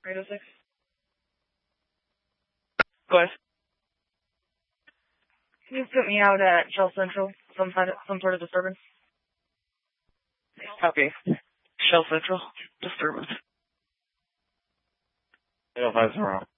806. Go ahead. Can you put me out at Shell Central? Some sort of disturbance? Copy. Shell Central, disturbance. 805 is wrong.